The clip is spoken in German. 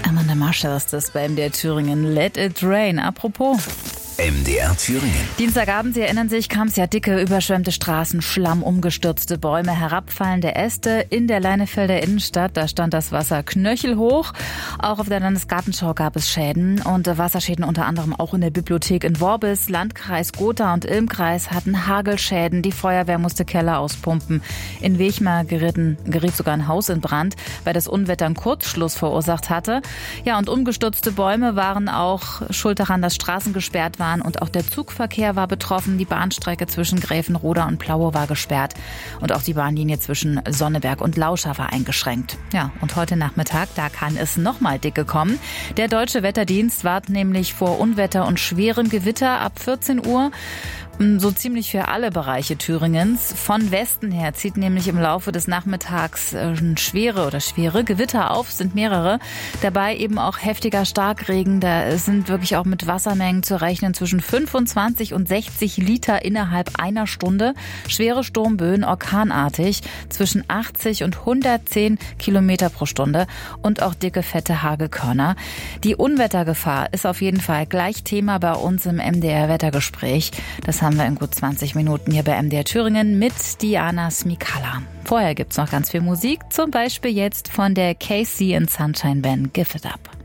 Amanda Marshall ist das bei MDR Thüringen. Let It Rain. Apropos MDR Thüringen. Dienstagabend, Sie erinnern sich, kam es ja dicke, überschwemmte Straßen, Schlamm, umgestürzte Bäume, herabfallende Äste in der Leinefelder Innenstadt. Da stand das Wasser knöchelhoch. Auch auf der Landesgartenschau gab es Schäden und Wasserschäden unter anderem auch in der Bibliothek in Worbis. Landkreis Gotha und Ilmkreis hatten Hagelschäden. Die Feuerwehr musste Keller auspumpen. In Wechmar geriet sogar ein Haus in Brand, weil das Unwetter einen Kurzschluss verursacht hatte. Ja, und umgestürzte Bäume waren auch schuld daran, dass Straßen gesperrt waren. Und auch der Zugverkehr war betroffen. Die Bahnstrecke zwischen Gräfenroda und Plaue war gesperrt. Und auch die Bahnlinie zwischen Sonneberg und Lauscha war eingeschränkt. Ja, und heute Nachmittag, da kann es nochmal dicke kommen. Der Deutsche Wetterdienst warnt nämlich vor Unwetter und schwerem Gewitter ab 14 Uhr. So ziemlich für alle Bereiche Thüringens. Von Westen her zieht nämlich im Laufe des Nachmittags schwere Gewitter auf, sind mehrere. Dabei eben auch heftiger Starkregen. Da sind wirklich auch mit Wassermengen zu rechnen zwischen 25 und 60 Liter innerhalb einer Stunde. Schwere Sturmböen, orkanartig, zwischen 80 und 110 Kilometer pro Stunde und auch dicke, fette Hagelkörner. Die Unwettergefahr ist auf jeden Fall gleich Thema bei uns im MDR-Wettergespräch. Das haben wir in gut 20 Minuten hier bei MDR Thüringen mit Diana Smikala. Vorher gibt's noch ganz viel Musik, zum Beispiel jetzt von der KC and Sunshine Band Give It Up.